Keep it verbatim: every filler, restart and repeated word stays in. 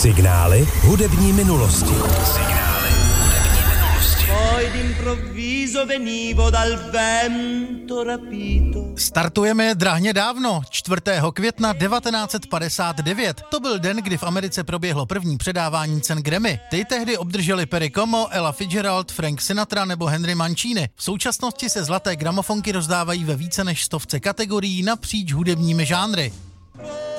Signály hudební minulosti. Signály hudební minulosti. Poi d'improvviso venivo dal vento rapito. Startujeme drahně dávno, čtvrtého května devatenáct set padesát devět. To byl den, kdy v Americe proběhlo první předávání cen Grammy. Ty tehdy obdrželi Perry Como, Ella Fitzgerald, Frank Sinatra nebo Henry Mancini. V současnosti se zlaté gramofonky rozdávají ve více než stovce kategorií napříč hudebními žánry.